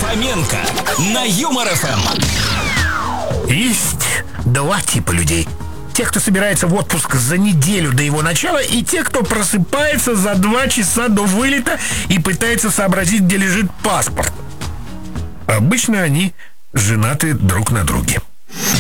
Фоменко на Юмор ФМ. Есть два типа людей. Те, кто собирается в отпуск за неделю до его начала, и те, кто просыпается за 2 часа до вылета и пытается сообразить, где лежит паспорт. Обычно они женаты друг на друге.